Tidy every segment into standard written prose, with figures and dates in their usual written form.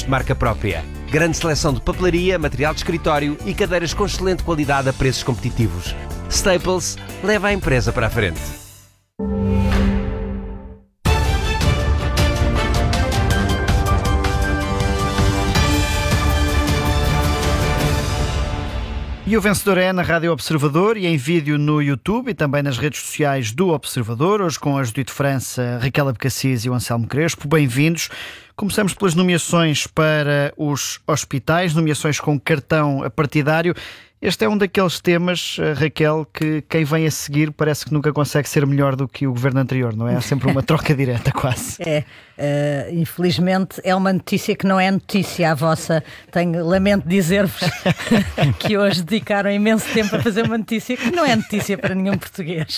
de marca própria. Grande seleção de papelaria, material de escritório e cadeiras com excelente qualidade a preços competitivos. Staples leva a empresa para a frente. E o vencedor é na Rádio Observador e em vídeo no YouTube e também nas redes sociais do Observador, hoje com a Judite França, Raquel Abcacis e o Anselmo Crespo. Bem-vindos. Começamos pelas nomeações para os hospitais, nomeações com cartão partidário. Este é um daqueles temas, Raquel, que quem vem a seguir parece que nunca consegue ser melhor do que o governo anterior, não é? Há sempre uma troca direta, quase. Infelizmente é uma notícia que não é notícia a vossa. Lamento dizer-vos que hoje dedicaram imenso tempo a fazer uma notícia que não é notícia para nenhum português.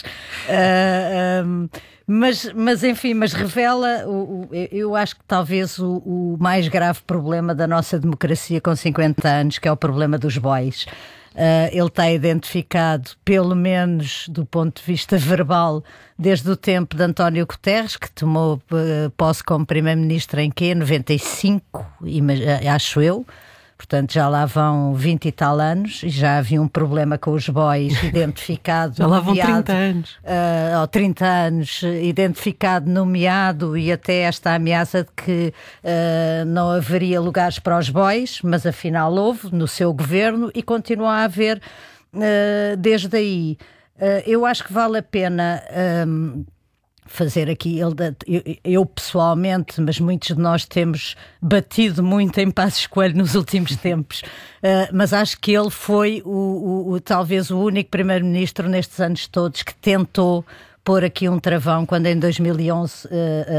Mas revela, eu acho que talvez o mais grave problema da nossa democracia com 50 anos, que é o problema dos bois. Ele está identificado, pelo menos do ponto de vista verbal, desde o tempo de António Guterres, que tomou posse como Primeiro-Ministro em 95, acho eu. Portanto, já lá vão 20 e tal anos e já havia um problema com os bois identificado. Já lá vão 30 anos. 30 anos, identificado, nomeado e até esta ameaça de que não haveria lugares para os bois, mas afinal houve no seu governo e continua a haver desde aí. Eu acho que vale a pena... fazer aqui, eu pessoalmente, mas muitos de nós temos batido muito em Passos Coelho nos últimos tempos, mas acho que ele foi talvez o único primeiro-ministro nestes anos todos que tentou pôr aqui um travão quando em 2011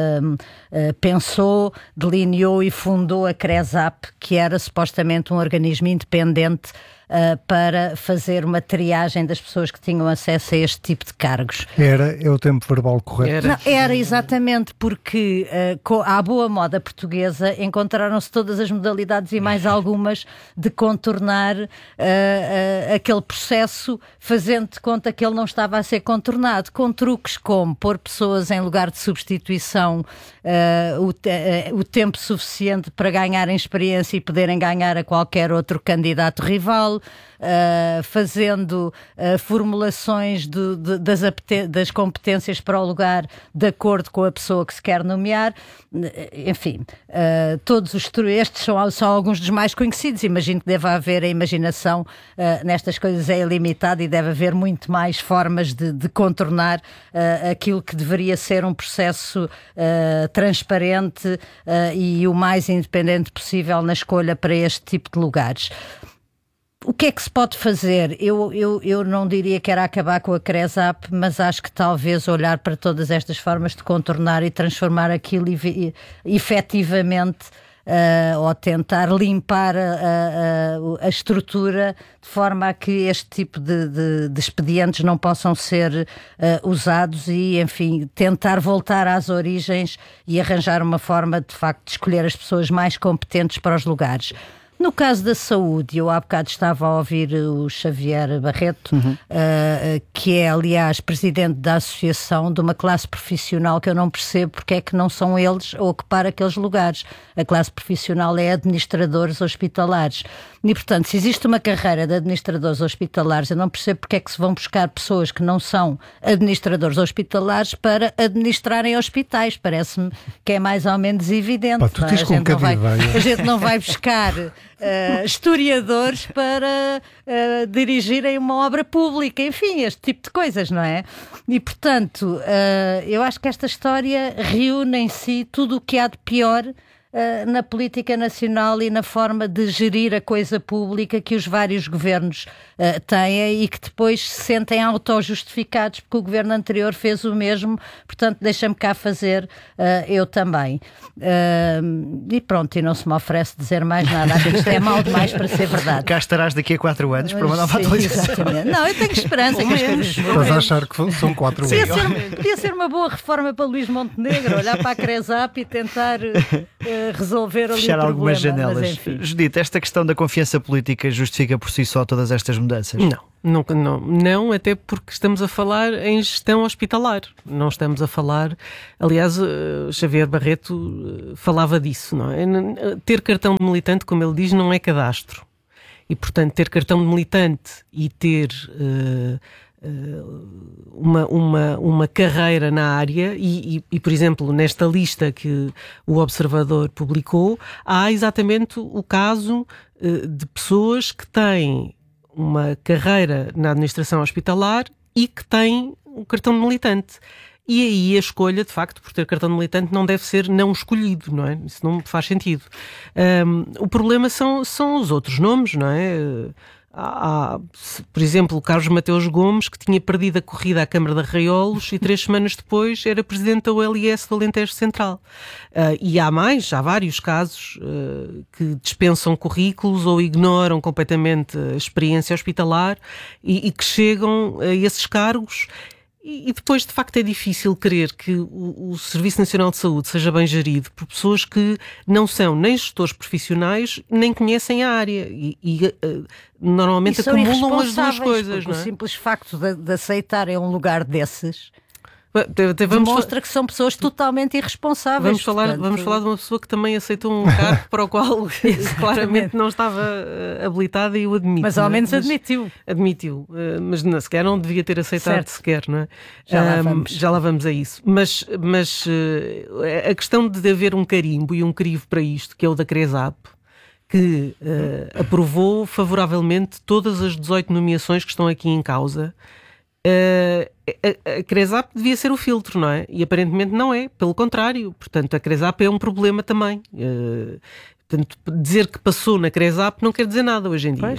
pensou, delineou e fundou a CRESAP, que era supostamente um organismo independente para fazer uma triagem das pessoas que tinham acesso a este tipo de cargos. É o tempo verbal correto? Era exatamente, porque à boa moda portuguesa encontraram-se todas as modalidades e mais algumas de contornar aquele processo, fazendo de conta que ele não estava a ser contornado, com truques como pôr pessoas em lugar de substituição o tempo suficiente para ganharem experiência e poderem ganhar a qualquer outro candidato rival, fazendo formulações das competências para o lugar de acordo com a pessoa que se quer nomear. Enfim, todos estes são só alguns dos mais conhecidos. Imagino que deve haver, a imaginação nestas coisas é ilimitada e deve haver muito mais formas de contornar aquilo que deveria ser um processo transparente e o mais independente possível na escolha para este tipo de lugares. O que é que se pode fazer? Eu não diria que era acabar com a CRESAP, mas acho que talvez olhar para todas estas formas de contornar e transformar aquilo efetivamente, ou tentar limpar a estrutura de forma a que este tipo de expedientes não possam ser usados e, enfim, tentar voltar às origens e arranjar uma forma, de facto, de escolher as pessoas mais competentes para os lugares. No caso da saúde, eu há bocado estava a ouvir o Xavier Barreto, que é, aliás, presidente da associação de uma classe profissional que eu não percebo porque é que não são eles a ocupar aqueles lugares. A classe profissional é administradores hospitalares. E, portanto, se existe uma carreira de administradores hospitalares, eu não percebo porque é que se vão buscar pessoas que não são administradores hospitalares para administrarem hospitais. Parece-me que é mais ou menos evidente. Pá, tu tens com a gente não vai buscar historiadores para dirigirem uma obra pública, enfim, este tipo de coisas, não é? E, portanto, eu acho que esta história reúne em si tudo o que há de pior na política nacional e na forma de gerir a coisa pública que os vários governos têm e que depois se sentem autojustificados porque o governo anterior fez o mesmo, portanto deixa-me cá fazer eu também. E pronto, e não se me oferece dizer mais nada, acho que isto é mal demais para ser verdade. Cá estarás daqui a 4 anos para uma nova atualização. Exatamente. Não, eu tenho esperança que as coisas mudem. Estás a achar que são 4 anos? Podia ser uma boa reforma para Luís Montenegro, olhar para a CRESAP e tentar resolver ali fechar o problema, algumas janelas. mas enfim. Judite, esta questão da confiança política justifica por si só todas estas mudanças? Não, até porque estamos a falar em gestão hospitalar. Não estamos a falar... Aliás, Xavier Barreto falava disso, não é? Ter cartão de militante, como ele diz, não é cadastro. E, portanto, ter cartão de militante e ter uma carreira na área e, por exemplo, nesta lista que o Observador publicou, há exatamente o caso de pessoas que têm uma carreira na administração hospitalar e que têm um cartão de militante. E aí a escolha, de facto, por ter cartão de militante não deve ser não escolhido, não é? Isso não faz sentido. O problema são os outros nomes, não é? Há, por exemplo, o Carlos Mateus Gomes, que tinha perdido a corrida à Câmara de Arraiolos e 3 semanas depois era presidente da OLS do Alentejo Central. E há vários casos que dispensam currículos ou ignoram completamente a experiência hospitalar e que chegam a esses cargos. E depois, de facto, é difícil crer que o Serviço Nacional de Saúde seja bem gerido por pessoas que não são nem gestores profissionais, nem conhecem a área. Normalmente acumulam as duas coisas. Não é? O simples facto de aceitarem um lugar desses demonstra que são pessoas totalmente irresponsáveis. Vamos falar de uma pessoa que também aceitou um cargo para o qual claramente não estava habilitada e o admite. Mas ao menos admitiu. Mas sequer não devia ter aceitado sequer, não é? Já lá vamos a isso. Mas a questão de haver um carimbo e um crivo para isto, que é o da CRESAP, que aprovou favoravelmente todas as 18 nomeações que estão aqui em causa. A CRESAP devia ser o filtro, não é? E aparentemente não é, pelo contrário. Portanto, a CRESAP é um problema também. Portanto, dizer que passou na CRESAP não quer dizer nada hoje em dia.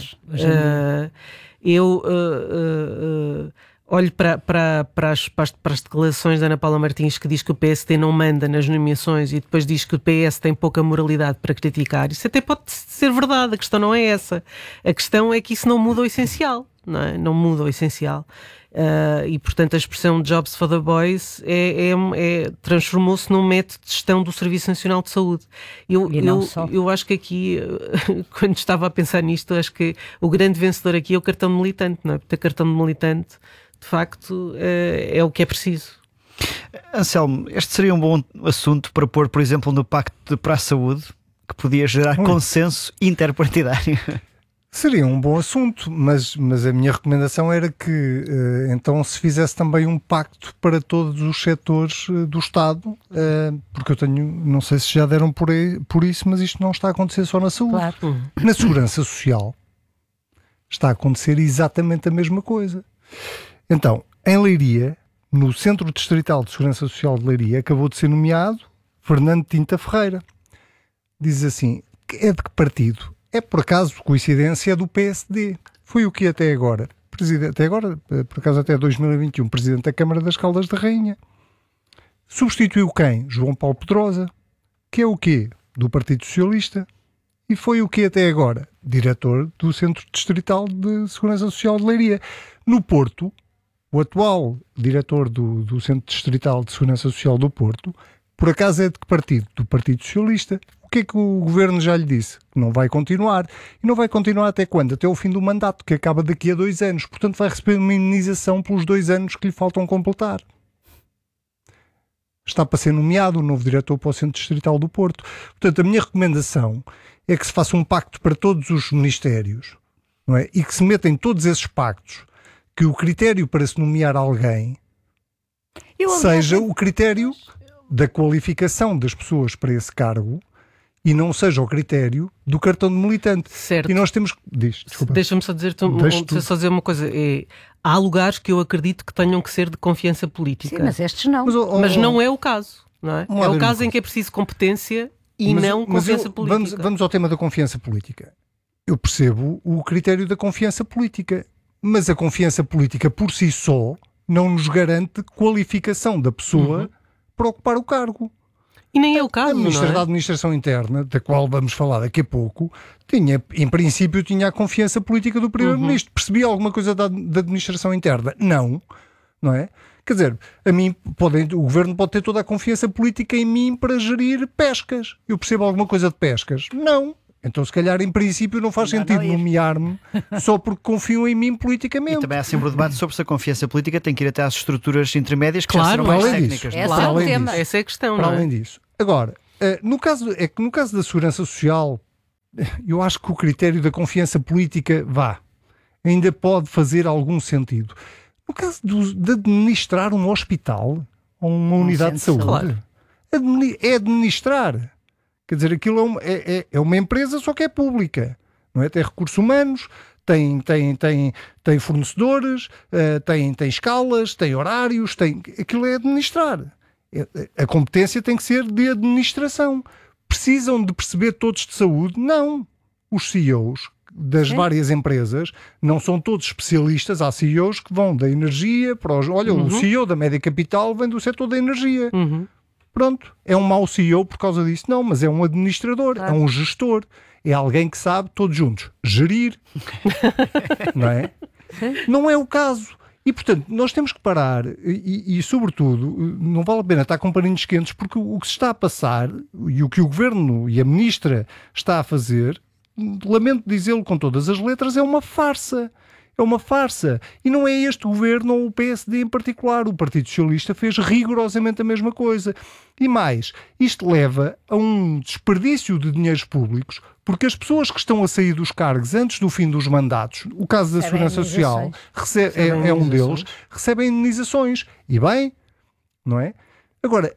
Eu olho para as declarações da Ana Paula Martins, que diz que o PSD não manda nas nomeações e depois diz que o PS tem pouca moralidade para criticar. Isso até pode ser verdade, a questão não é essa. A questão é que isso não muda o essencial, não é? Não muda o essencial. E portanto a expressão Jobs for the Boys transformou-se num método de gestão do Serviço Nacional de Saúde. Eu acho que aqui, quando estava a pensar nisto, acho que o grande vencedor aqui é o cartão de militante, não é? Porque ter cartão de militante, de facto, é o que é preciso. Anselmo, este seria um bom assunto para pôr, por exemplo, no Pacto para a Saúde, que podia gerar consenso interpartidário. Seria um bom assunto, mas a minha recomendação era que então se fizesse também um pacto para todos os setores do Estado, porque eu tenho, não sei se já deram por isso, mas isto não está a acontecer só na saúde. Claro. Na segurança social está a acontecer exatamente a mesma coisa. Então, em Leiria, no Centro Distrital de Segurança Social de Leiria, acabou de ser nomeado Fernando Tinta Ferreira. Diz assim, é de que partido? É, por acaso, coincidência, do PSD. Foi o que até agora, por acaso até 2021, Presidente da Câmara das Caldas da Rainha. Substituiu quem? João Paulo Pedrosa, que é o quê? Do Partido Socialista. E foi o que até agora? Diretor do Centro Distrital de Segurança Social de Leiria. No Porto, o atual diretor do Centro Distrital de Segurança Social do Porto, por acaso é de que partido? Do Partido Socialista. O que é que o Governo já lhe disse? Que não vai continuar. E não vai continuar até quando? Até o fim do mandato, que acaba daqui a 2 anos. Portanto, vai receber uma indenização pelos 2 anos que lhe faltam completar. Está para ser nomeado o novo diretor para o Centro Distrital do Porto. Portanto, a minha recomendação é que se faça um pacto para todos os ministérios, não é? E que se metam em todos esses pactos que o critério para se nomear alguém seja o critério da qualificação das pessoas para esse cargo e não seja o critério do cartão de militante. Certo. E nós temos... Deixa-me só dizer uma coisa. Há lugares que eu acredito que tenham que ser de confiança política. Sim, mas estes não. Mas não é o caso, não é? É o caso em que é preciso competência e não confiança política. Vamos ao tema da confiança política. Eu percebo o critério da confiança política, mas a confiança política por si só não nos garante qualificação da pessoa para ocupar o cargo. E nem é o caso, A Ministra não é? da Administração Interna, da qual vamos falar daqui a pouco, em princípio tinha a confiança política do Primeiro-Ministro. Percebia alguma coisa da Administração Interna? Não é? Quer dizer, o governo pode ter toda a confiança política em mim para gerir pescas. Eu percebo alguma coisa de pescas? Não. Então, se calhar, em princípio, não faz sentido nomear-me só porque confiam em mim politicamente. E também há sempre o debate sobre se a confiança política tem que ir até às estruturas intermédias que já serão para mais além técnicas. disso. Esse é o tema. Essa é a questão, Para não é? além disso. Agora, no caso da segurança social, eu acho que o critério da confiança política ainda pode fazer algum sentido. No caso de administrar um hospital ou uma unidade de saúde, claro. é administrar. Quer dizer, aquilo é uma empresa, só que é pública. Não é? Tem recursos humanos, tem fornecedores, tem escalas, tem horários, aquilo é administrar. A competência tem que ser de administração. Precisam de perceber todos de saúde? Não. Os CEOs das várias empresas não são todos especialistas. Há CEOs que vão da energia para o CEO da Média Capital vem do setor da energia. Pronto, é um mau CEO por causa disso? Não, mas é um administrador, é um gestor, é alguém que sabe, todos juntos, gerir. Não é? Não é o caso. E, portanto, nós temos que parar e, sobretudo, não vale a pena estar com paninhos quentes, porque o que se está a passar e o que o Governo e a Ministra está a fazer, lamento dizê-lo com todas as letras, é uma farsa. É uma farsa. E não é este governo ou o PSD em particular. O Partido Socialista fez rigorosamente a mesma coisa. E mais, isto leva a um desperdício de dinheiros públicos, porque as pessoas que estão a sair dos cargos antes do fim dos mandatos, o caso da Segurança Social é um deles, recebem indenizações. E bem, não é? Agora,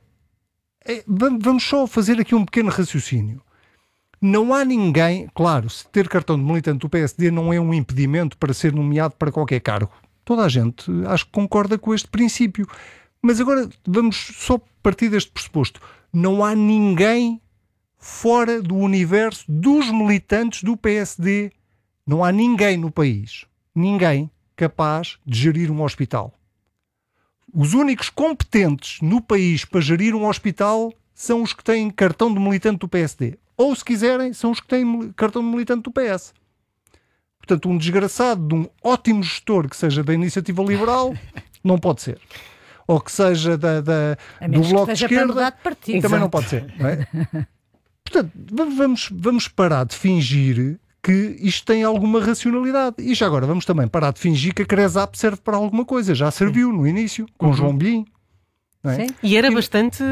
vamos só fazer aqui um pequeno raciocínio. Não há ninguém, claro, se ter cartão de militante do PSD não é um impedimento para ser nomeado para qualquer cargo. Toda a gente acho que concorda com este princípio. Mas agora vamos só partir deste pressuposto. Não há ninguém fora do universo dos militantes do PSD. Não há ninguém no país, ninguém capaz de gerir um hospital. Os únicos competentes no país para gerir um hospital são os que têm cartão de militante do PSD. Ou, se quiserem, são os que têm cartão de militante do PS. Portanto, um desgraçado de um ótimo gestor que seja da Iniciativa Liberal não pode ser. Ou que seja do Bloco de Esquerda também não pode ser. Não é? Portanto, vamos parar de fingir que isto tem alguma racionalidade. E já agora vamos também parar de fingir que a CRESAP serve para alguma coisa. Já serviu no início, com João Bilhinho. Não é? E era bastante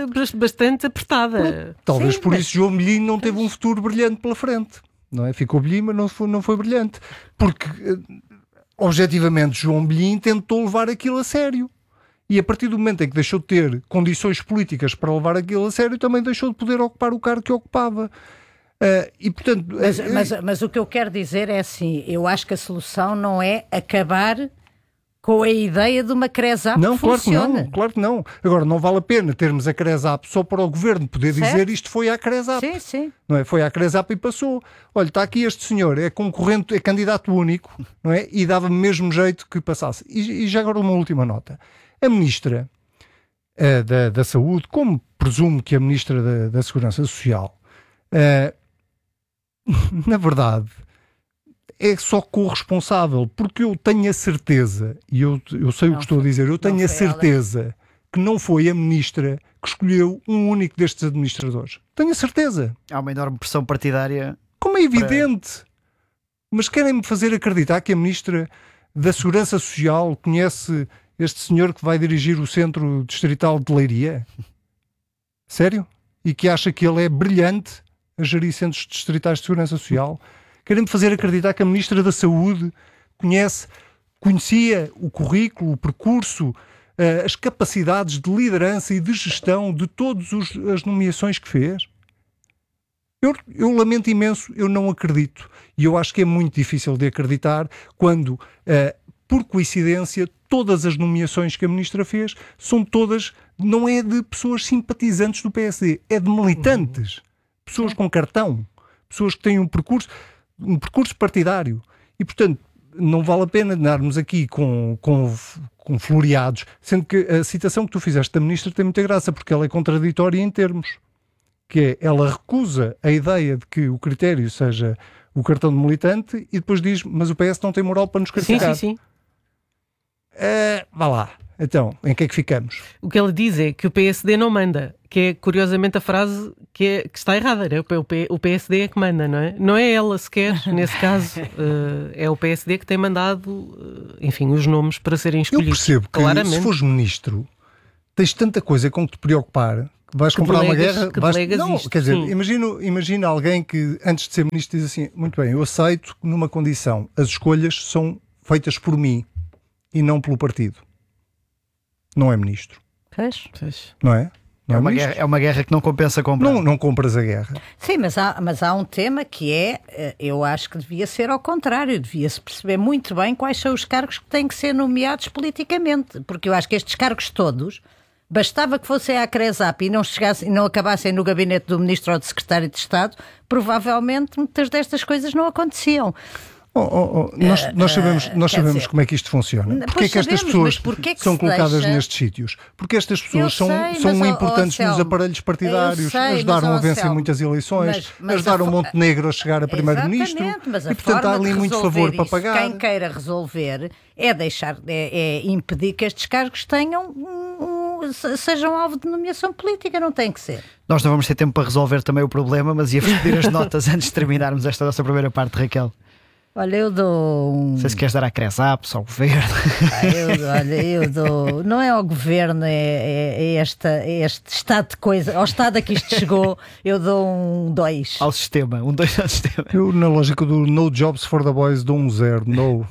apertada. Talvez por isso João Bilhinho não teve um futuro brilhante pela frente. Não é? Ficou Bilhinho, mas não foi brilhante. Porque, objetivamente, João Bilhinho tentou levar aquilo a sério. E a partir do momento em que deixou de ter condições políticas para levar aquilo a sério, também deixou de poder ocupar o cargo que ocupava. E, portanto, mas o que eu quero dizer é assim, eu acho que a solução não é acabar com a ideia de uma CRESAP não, que funciona. Claro que não. Agora, não vale a pena termos a CRESAP só para o governo poder dizer isto foi à CRESAP. Sim. Não é? Foi à CRESAP e passou. Olha, está aqui este senhor, é concorrente, é candidato único, não é? E dava mesmo jeito que passasse. E já agora uma última nota. A Ministra da Saúde, como presumo que a Ministra da Segurança Social, na verdade, é só corresponsável, porque eu tenho a certeza, e eu sei o que estou a dizer, eu tenho a certeza que não foi a Ministra que escolheu um único destes administradores. Tenho a certeza. Há uma enorme pressão partidária. Como é evidente. Mas querem-me fazer acreditar que a Ministra da Segurança Social conhece este senhor que vai dirigir o Centro Distrital de Leiria? Sério? E que acha que ele é brilhante a gerir centros distritais de segurança social? Querem-me fazer acreditar que a Ministra da Saúde conhecia o currículo, o percurso, as capacidades de liderança e de gestão de todas as nomeações que fez? Eu lamento imenso, eu não acredito. E eu acho que é muito difícil de acreditar quando, por coincidência, todas as nomeações que a Ministra fez são todas, não é de pessoas simpatizantes do PSD, é de militantes. Pessoas com cartão, pessoas que têm um percurso partidário. E, portanto, não vale a pena andarmos aqui com floreados, sendo que a citação que tu fizeste da Ministra tem muita graça, porque ela é contraditória em termos. Que é, ela recusa a ideia de que o critério seja o cartão de militante e depois diz, mas o PS não tem moral para nos criticar. Sim. Vá lá. Então, em que é que ficamos? O que ele diz é que o PSD não manda, que é curiosamente a frase que está errada, né? O PSD é que manda, não é? Não é ela sequer, nesse caso, é o PSD que tem mandado, enfim, os nomes para serem escolhidos. Eu percebo que claramente. Se fores ministro, tens tanta coisa com que te preocupar, que vais comprar uma guerra... Não, isto, quer dizer, sim. imagina alguém que antes de ser ministro diz assim, muito bem, eu aceito numa condição, as escolhas são feitas por mim e não pelo partido. Não é ministro, Pois. não é? Não É uma guerra que não compensa comprar. Não compras a guerra. Sim, mas há um tema que eu acho que devia ser ao contrário, devia-se perceber muito bem quais são os cargos que têm que ser nomeados politicamente, porque eu acho que estes cargos todos, bastava que fossem à CRESAP e não acabassem no gabinete do Ministro ou do Secretário de Estado, provavelmente muitas destas coisas não aconteciam. Nós sabemos como é que isto funciona. Porque é que estas pessoas são colocadas nestes sítios? Porque estas pessoas são importantes nos aparelhos partidários, ajudaram a vencer muitas eleições, ajudaram Montenegro a chegar a primeiro-ministro e, portanto, há ali muito favor para pagar. Quem queira resolver é impedir que estes cargos sejam alvo de nomeação política, não tem que ser. Nós não vamos ter tempo para resolver também o problema, mas ia-vos pedir as notas antes de terminarmos esta nossa primeira parte, Raquel. Olha, eu dou Não sei se queres dar à CRESAP, só ao governo. Eu dou. Não é ao governo, é este estado de coisa. Ao estado a que isto chegou, eu dou um 2. Ao sistema, um 2 ao sistema. Eu, na lógica do no jobs for the boys, dou um 0. No.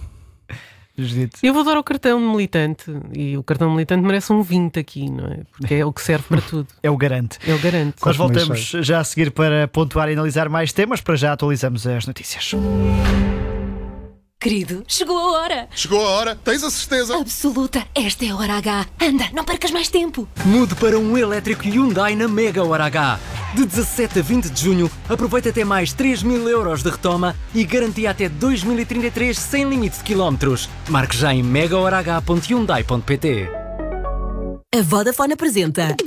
Eu vou dar ao cartão militante e o cartão militante merece um 20 aqui, não é? Porque é o que serve para tudo. É o garante. É o garante. Nós voltamos já a seguir para pontuar e analisar mais temas. Para já atualizamos as notícias. Querido, chegou a hora! Chegou a hora, tens a certeza? Absoluta, esta é a hora H. Anda, não percas mais tempo! Mude para um elétrico Hyundai na Mega Hora H. De 17 a 20 de junho, aproveita até mais 3.000 euros de retoma e garantia até 2033 sem limite de quilómetros. Marque já em megahorah.hyundai.pt. A Vodafone apresenta